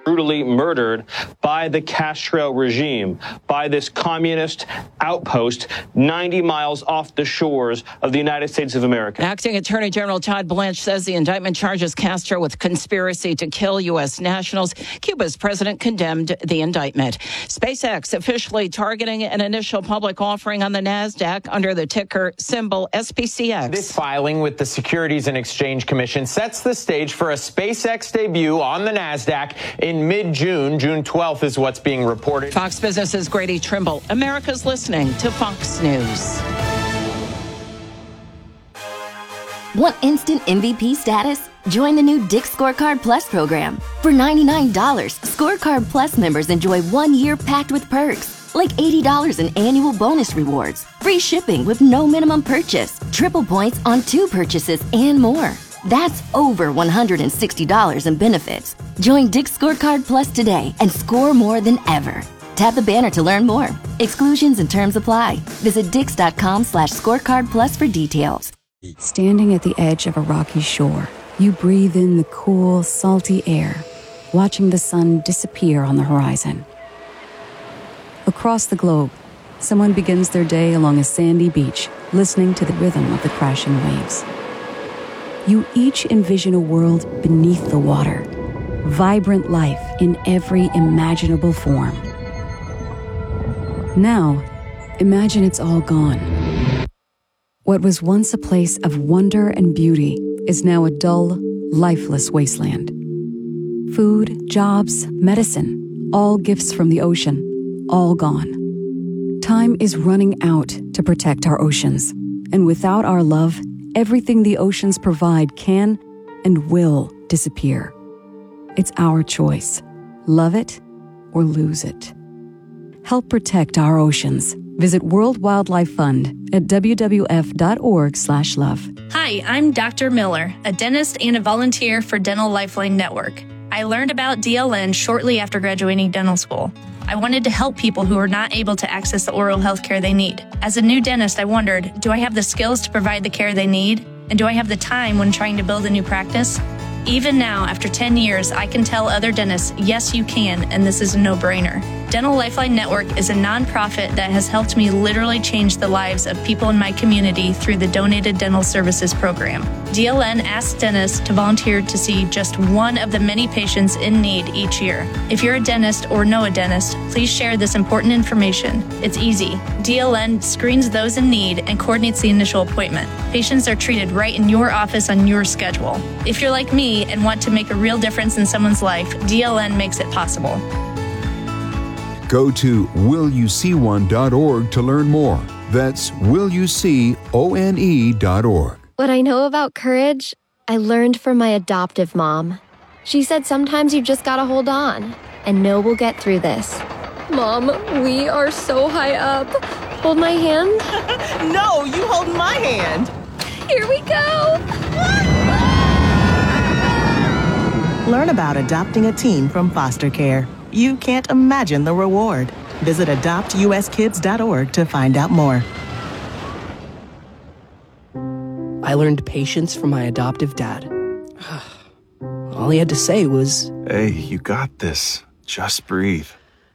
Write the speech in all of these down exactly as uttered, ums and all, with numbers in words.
brutally murdered by the Castro regime, by this communist outpost ninety miles off the shores of the United States of America. Acting Attorney General Todd Blanche says the indictment charges Castro with conspiracy to kill U S nationals. Cuba's president condemned the indictment. SpaceX officially targeting an initial public offering on the NASDAQ under the ticker symbol S P C X. This filing with the Securities and Exchange Commission sets the stage for a SpaceX debut on the NASDAQ in mid-June. June twelfth is what's being reported. Fox Business's Grady Trimble. America's listening to Fox News. Want instant M V P status? Join the new Dick's Scorecard Plus program. For ninety-nine dollars, Scorecard Plus members enjoy one year packed with perks, like eighty dollars in annual bonus rewards, free shipping with no minimum purchase, triple points on two purchases, and more. That's over one hundred sixty dollars in benefits. Join Dick's Scorecard Plus today and score more than ever. Tap the banner to learn more. Exclusions and terms apply. Visit dix.com slash scorecard plus for details. Standing at the edge of a rocky shore, you breathe in the cool, salty air, watching the sun disappear on the horizon. Across the globe, someone begins their day along a sandy beach, listening to the rhythm of the crashing waves. You each envision a world beneath the water, vibrant life in every imaginable form. Now, imagine it's all gone. What was once a place of wonder and beauty is now a dull, lifeless wasteland. Food, jobs, medicine, all gifts from the ocean, all gone. Time is running out to protect our oceans, and without our love, everything the oceans provide can and will disappear. It's our choice. Love it or lose it. Help protect our oceans. Visit World Wildlife Fund at wwf.org slash love. Hi, I'm Doctor Miller, a dentist and a volunteer for Dental Lifeline Network. I learned about D L N shortly after graduating dental school. I wanted to help people who are not able to access the oral health care they need. As a new dentist, I wondered, do I have the skills to provide the care they need? And do I have the time when trying to build a new practice? Even now, after ten years, I can tell other dentists, yes, you can, and this is a no-brainer. Dental Lifeline Network is a nonprofit that has helped me literally change the lives of people in my community through the Donated Dental Services Program. D L N asks dentists to volunteer to see just one of the many patients in need each year. If you're a dentist or know a dentist, please share this important information. It's easy. D L N screens those in need and coordinates the initial appointment. Patients are treated right in your office on your schedule. If you're like me and want to make a real difference in someone's life, D L N makes it possible. Go to will you see one dot org to learn more. That's will you see one dot org. What I know about courage, I learned from my adoptive mom. She said sometimes you just gotta hold on and know we'll get through this. Mom, we are so high up. Hold my hand. No, you hold my hand. Here we go. Learn about adopting a teen from foster care. You can't imagine the reward. Visit adopt u s kids dot org to find out more. I learned patience from my adoptive dad. All he had to say was, "Hey, you got this. Just breathe."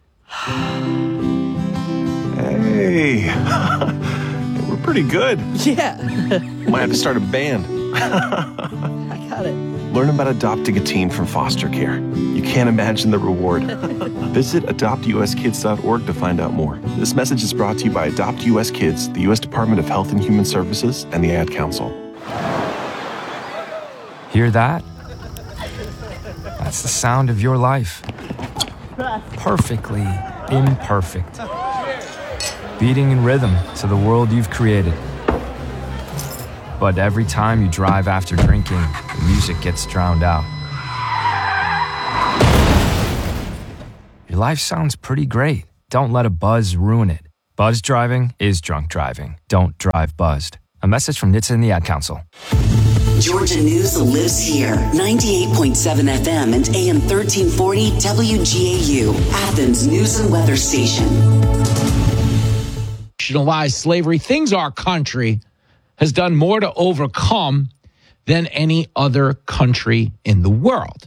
Hey, we're pretty good. Yeah. Might have to start a band. I got it. Learn about adopting a teen from foster care. You can't imagine the reward. Visit adopt u s kids dot org to find out more. This message is brought to you by Adopt U S Kids, the U S Department of Health and Human Services, and the Ad Council. Hear that? That's the sound of your life. Perfectly imperfect. Beating in rhythm to the world you've created. But every time you drive after drinking, the music gets drowned out. Your life sounds pretty great. Don't let a buzz ruin it. Buzz driving is drunk driving. Don't drive buzzed. A message from N H T S A and the Ad Council. Georgia News lives here. ninety-eight point seven F M and A M thirteen forty W G A U, Athens News and Weather Station. Nationalized slavery, things our country has done more to overcome than any other country in the world.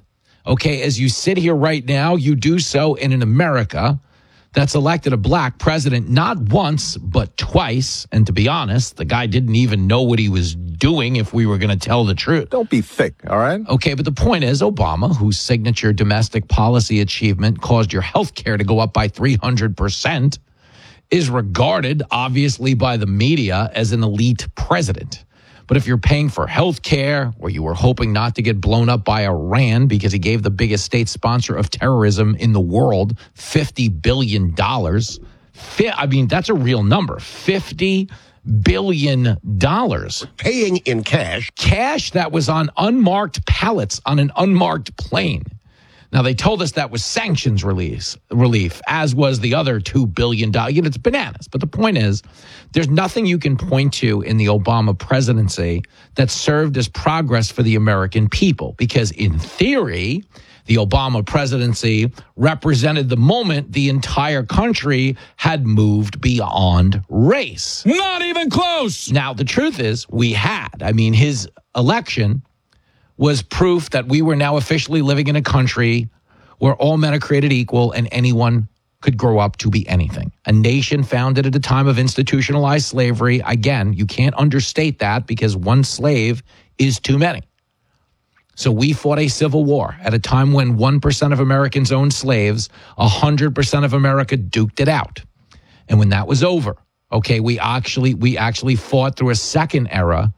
Okay, as you sit here right now, you do so in an America that's elected a black president not once, but twice. And to be honest, the guy didn't even know what he was doing if we were going to tell the truth. Don't be thick, all right? Okay, but the point is, Obama, whose signature domestic policy achievement caused your health care to go up by three hundred percent, is regarded, obviously, by the media as an elite president. But if you're paying for health care, or you were hoping not to get blown up by Iran because he gave the biggest state sponsor of terrorism in the world fifty billion dollars, I mean, that's a real number, fifty billion dollars. Paying in cash. Cash that was on unmarked pallets on an unmarked plane. Now, they told us that was sanctions release, relief, as was the other two billion dollars. You know, it's bananas. But the point is, there's nothing you can point to in the Obama presidency that served as progress for the American people. Because in theory, the Obama presidency represented the moment the entire country had moved beyond race. Not even close. Now, the truth is, we had. I mean, his election was proof that we were now officially living in a country where all men are created equal and anyone could grow up to be anything. A nation founded at a time of institutionalized slavery. Again, you can't understate that because one slave is too many. So we fought a civil war at a time when one percent of Americans owned slaves, one hundred percent of America duked it out. And when that was over, okay, we actually we actually fought through a second era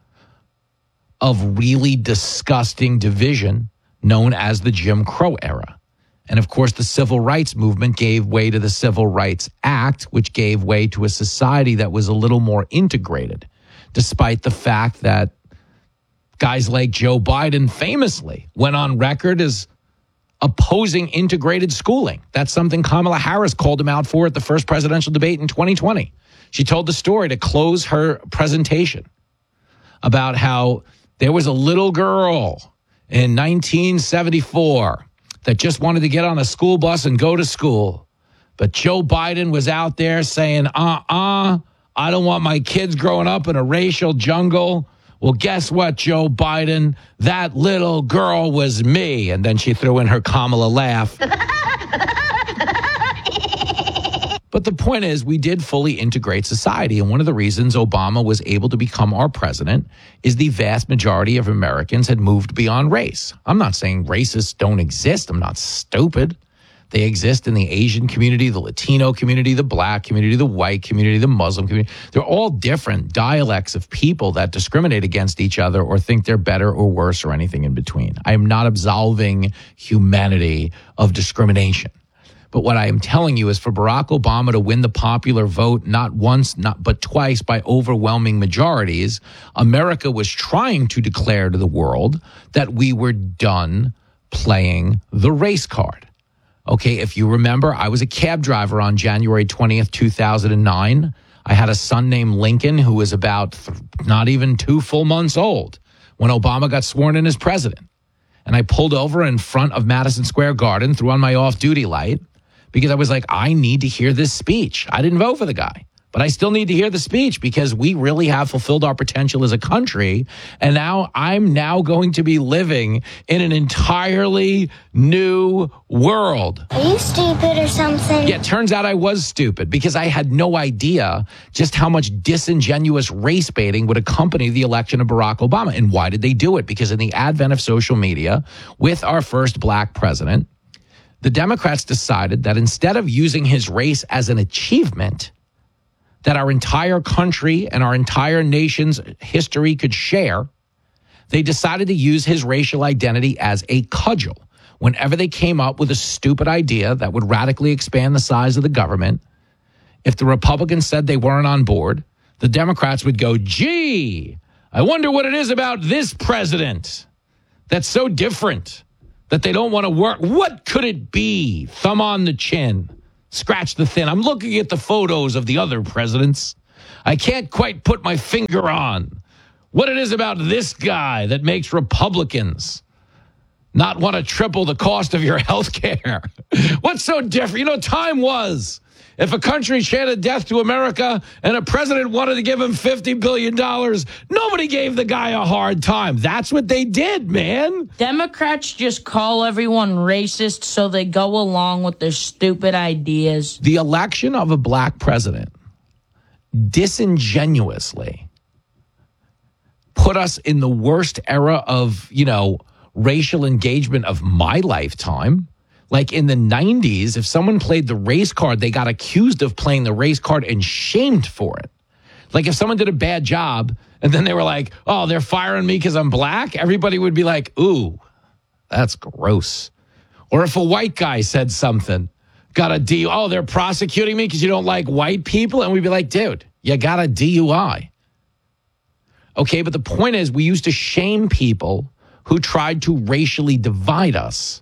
of really disgusting division known as the Jim Crow era. And of course, the civil rights movement gave way to the Civil Rights Act, which gave way to a society that was a little more integrated, despite the fact that guys like Joe Biden famously went on record as opposing integrated schooling. That's something Kamala Harris called him out for at the first presidential debate in twenty twenty. She told the story to close her presentation about how there was a little girl in nineteen seventy-four that just wanted to get on a school bus and go to school. But Joe Biden was out there saying, uh-uh, I don't want my kids growing up in a racial jungle. Well, guess what, Joe Biden? That little girl was me. And then she threw in her Kamala laugh. But the point is, we did fully integrate society. And one of the reasons Obama was able to become our president is the vast majority of Americans had moved beyond race. I'm not saying racists don't exist. I'm not stupid. They exist in the Asian community, the Latino community, the black community, the white community, the Muslim community. They're all different dialects of people that discriminate against each other or think they're better or worse or anything in between. I am not absolving humanity of discrimination. But what I am telling you is for Barack Obama to win the popular vote not once, not but twice by overwhelming majorities, America was trying to declare to the world that we were done playing the race card. Okay, if you remember, I was a cab driver on January twentieth, two thousand nine. I had a son named Lincoln who was about th- not even two full months old when Obama got sworn in as president. And I pulled over in front of Madison Square Garden, threw on my off-duty light, because I was like, I need to hear this speech. I didn't vote for the guy, but I still need to hear the speech because we really have fulfilled our potential as a country. And now I'm now going to be living in an entirely new world. Are you stupid or something? Yeah, it turns out I was stupid because I had no idea just how much disingenuous race baiting would accompany the election of Barack Obama. And why did they do it? Because in the advent of social media, with our first black president, the Democrats decided that instead of using his race as an achievement that our entire country and our entire nation's history could share, they decided to use his racial identity as a cudgel. Whenever they came up with a stupid idea that would radically expand the size of the government, if the Republicans said they weren't on board, the Democrats would go, gee, I wonder what it is about this president that's so different that they don't want to work. What could it be? Thumb on the chin, scratch the thin. I'm looking at the photos of the other presidents. I can't quite put my finger on what it is about this guy that makes Republicans not want to triple the cost of your health care. What's so different? You know, time was if a country chanted death to America and a president wanted to give him fifty billion dollars, nobody gave the guy a hard time. That's what they did, man. Democrats just call everyone racist so they go along with their stupid ideas. The election of a black president disingenuously put us in the worst era of, you know, racial engagement of my lifetime. Like in the nineties, if someone played the race card, they got accused of playing the race card and shamed for it. Like if someone did a bad job and then they were like, oh, they're firing me because I'm black, everybody would be like, ooh, that's gross. Or if a white guy said something, got a D, oh, they're prosecuting me because you don't like white people? And we'd be like, dude, you got a D U I. Okay, but the point is we used to shame people who tried to racially divide us.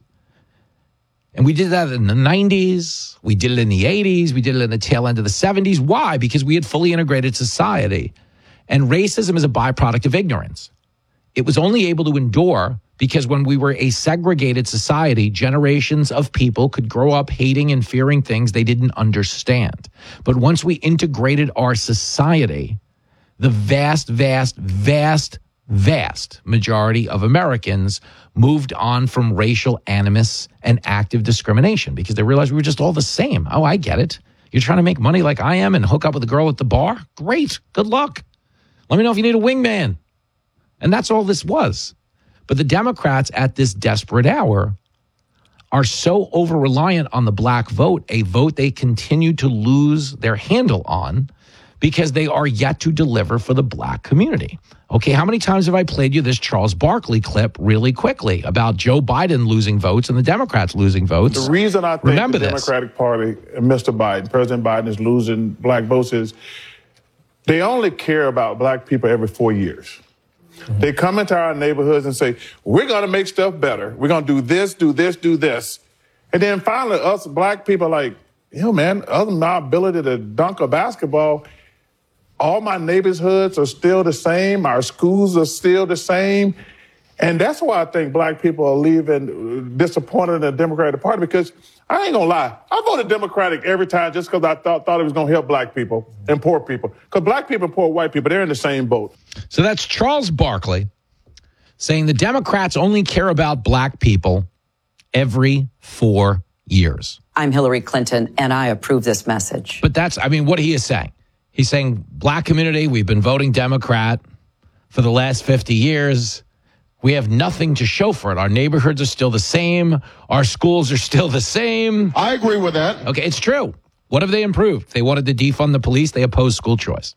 And we did that in the nineties. We did it in the eighties. We did it in the tail end of the seventies. Why? Because we had fully integrated society. And racism is a byproduct of ignorance. It was only able to endure because when we were a segregated society, generations of people could grow up hating and fearing things they didn't understand. But once we integrated our society, the vast, vast, vast, vast majority of Americans moved on from racial animus and active discrimination because they realized we were just all the same. Oh, I get it. You're trying to make money like I am and hook up with a girl at the bar? Great. Good luck. Let me know if you need a wingman. And that's all this was. But the Democrats at this desperate hour are so over-reliant on the black vote, a vote they continue to lose their handle on because they are yet to deliver for the black community. Okay, how many times have I played you this Charles Barkley clip really quickly about Joe Biden losing votes and the Democrats losing votes? The reason I think Remember the this. Democratic Party and Mister Biden, President Biden, is losing black votes is they only care about black people every four years. Mm-hmm. They come into our neighborhoods and say, we're going to make stuff better. We're going to do this, do this, do this. And then finally, us black people are like, you know, man, other than my ability to dunk a basketball, all my neighborhoods are still the same. Our schools are still the same. And that's why I think black people are leaving disappointed in the Democratic Party, because I ain't gonna lie, I voted Democratic every time just because I thought, thought it was gonna help black people and poor people. Because black people and poor white people, they're in the same boat. So that's Charles Barkley saying the Democrats only care about black people every four years. I'm Hillary Clinton, and I approve this message. But that's, I mean, what he is saying. He's saying, black community, we've been voting Democrat for the last fifty years. We have nothing to show for it. Our neighborhoods are still the same. Our schools are still the same. I agree with that. Okay, it's true. What have they improved? They wanted to defund the police. They opposed school choice.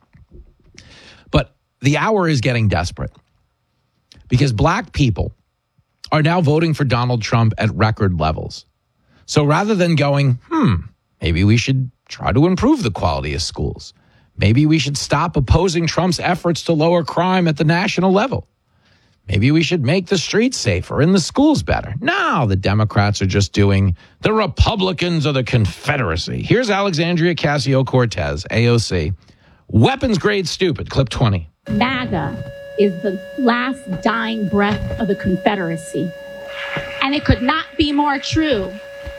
But the hour is getting desperate because black people are now voting for Donald Trump at record levels. So rather than going, hmm, maybe we should try to improve the quality of schools. Maybe we should stop opposing Trump's efforts to lower crime at the national level. Maybe we should make the streets safer and the schools better. No, the Democrats are just doing the Republicans of the Confederacy. Here's Alexandria Ocasio-Cortez, A O C. Weapons grade stupid, clip twenty. MAGA is the last dying breath of the Confederacy. And it could not be more true.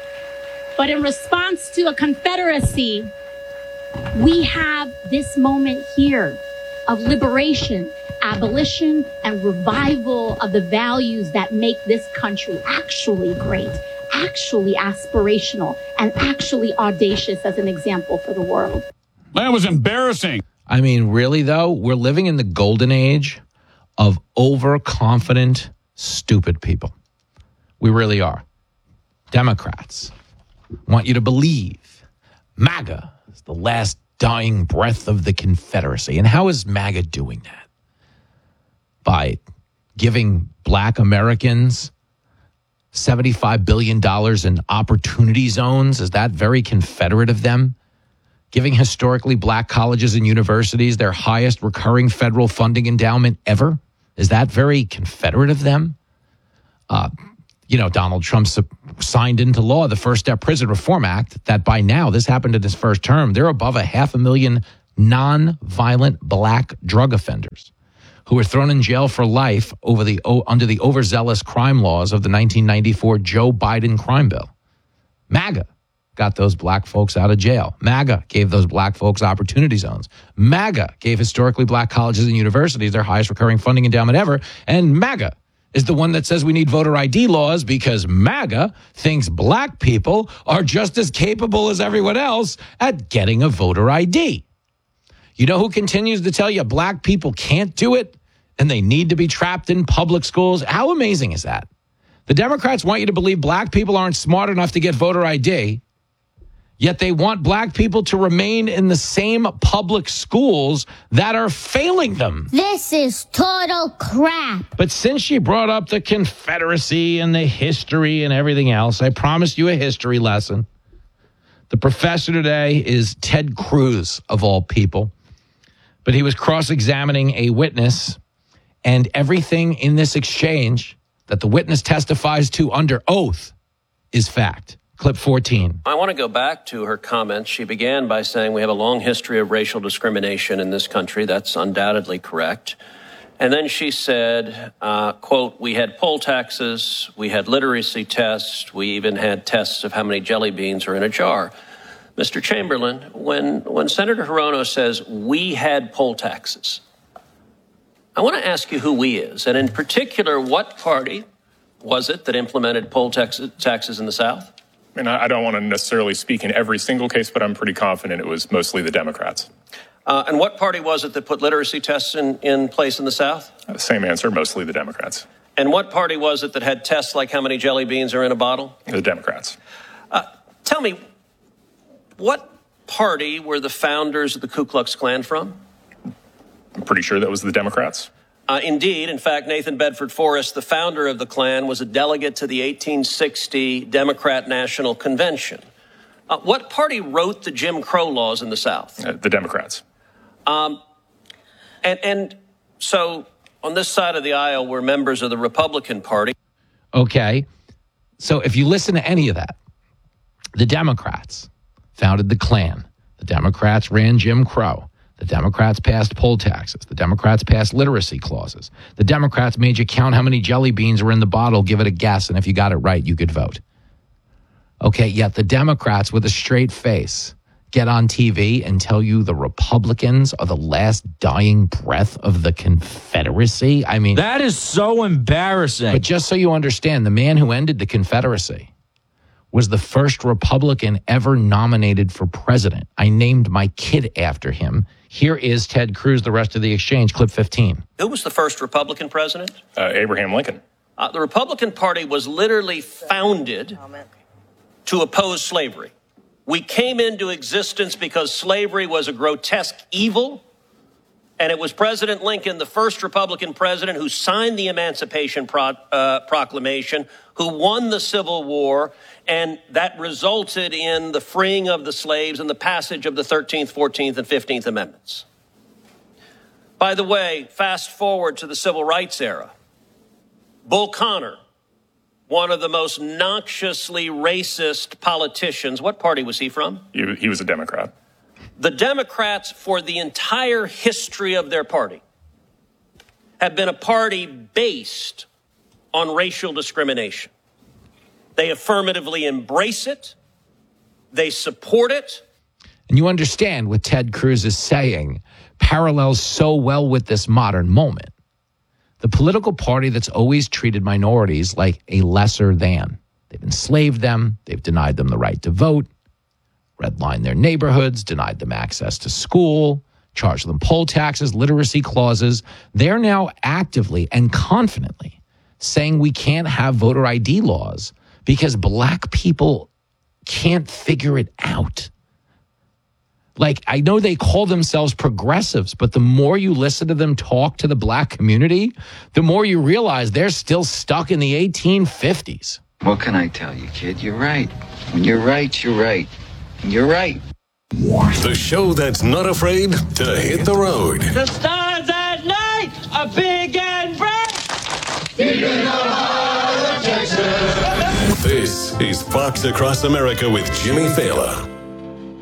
But in response to a Confederacy, we have this moment here of liberation, abolition, and revival of the values that make this country actually great, actually aspirational, and actually audacious as an example for the world. That was embarrassing. I mean, really, though, we're living in the golden age of overconfident, stupid people. We really are. Democrats want you to believe MAGA is the last dying breath of the Confederacy. And how is MAGA doing that? By giving black Americans seventy-five billion dollars in opportunity zones? Is that very Confederate of them? Giving historically black colleges and universities their highest recurring federal funding endowment ever? Is that very Confederate of them? Uh, you know, Donald Trump signed into law the First Step Prison Reform Act that by now, this happened in his first term, they're above a half a million non-violent black drug offenders who were thrown in jail for life over the under the overzealous crime laws of the nineteen ninety-four Joe Biden crime bill. MAGA got those black folks out of jail. MAGA gave those black folks opportunity zones. MAGA gave historically black colleges and universities their highest recurring funding endowment ever. And MAGA is the one that says we need voter I D laws because MAGA thinks black people are just as capable as everyone else at getting a voter I D. You know who continues to tell you black people can't do it and they need to be trapped in public schools? How amazing is that? The Democrats want you to believe black people aren't smart enough to get voter I D, yet they want black people to remain in the same public schools that are failing them. This is total crap. But since she brought up the Confederacy and the history and everything else, I promised you a history lesson. The professor today is Ted Cruz, of all people. But he was cross-examining a witness, and everything in this exchange that the witness testifies to under oath is fact. Clip fourteen. I want to go back to her comments. She began by saying we have a long history of racial discrimination in this country. That's undoubtedly correct. And then she said, uh, quote, we had poll taxes, we had literacy tests, we even had tests of how many jelly beans are in a jar. Mister Chamberlain, when, when Senator Hirono says we had poll taxes, I want to ask you who we is, and in particular, what party was it that implemented poll tax, taxes in the South? And I don't want to necessarily speak in every single case, but I'm pretty confident it was mostly the Democrats. Uh, and what party was it that put literacy tests in, in place in the South? Uh, same answer, mostly the Democrats. And what party was it that had tests like how many jelly beans are in a bottle? The Democrats. Uh, tell me, what party were the founders of the Ku Klux Klan from? I'm pretty sure that was the Democrats. Uh, indeed. In fact, Nathan Bedford Forrest, the founder of the Klan, was a delegate to the eighteen sixty Democrat National Convention. Uh, what party wrote the Jim Crow laws in the South? Uh, the Democrats. Um, and, and so on this side of the aisle were members of the Republican Party. Okay. So if you listen to any of that, the Democrats founded the Klan. The Democrats ran Jim Crow. The Democrats passed poll taxes. The Democrats passed literacy clauses. The Democrats made you count how many jelly beans were in the bottle, give it a guess, and if you got it right, you could vote. Okay, yet the Democrats with a straight face get on T V and tell you the Republicans are the last dying breath of the Confederacy? I mean... That is so embarrassing. But just so you understand, the man who ended the Confederacy was the first Republican ever nominated for president. I named my kid after him. Here is Ted Cruz, the rest of the exchange, clip fifteen. Who was the first Republican president? Uh, Abraham Lincoln. Uh, the Republican Party was literally founded to oppose slavery. We came into existence because slavery was a grotesque evil, and it was President Lincoln, the first Republican president, who signed the Emancipation Pro- uh, Proclamation, who won the Civil War, and that resulted in the freeing of the slaves and the passage of the thirteenth, fourteenth, and fifteenth Amendments. By the way, fast forward to the Civil Rights era. Bull Connor, one of the most noxiously racist politicians, what party was he from? He, he was a Democrat. The Democrats, for the entire history of their party, have been a party based on racial discrimination. They affirmatively embrace it. They support it. And you understand what Ted Cruz is saying parallels so well with this modern moment. The political party that's always treated minorities like a lesser than. They've enslaved them. They've denied them the right to vote, redlined their neighborhoods, denied them access to school, charged them poll taxes, literacy clauses. They're now actively and confidently saying we can't have voter I D laws because black people can't figure it out. Like, I know they call themselves progressives, but the more you listen to them talk to the black community, the more you realize they're still stuck in the eighteen fifties. What can I tell you, kid? You're right. When you're right, you're right. You're right. The show that's not afraid to hit the road. The stars at night are big and bright. Deep in the heart of Texas. This is Fox Across America with Jimmy Fallon.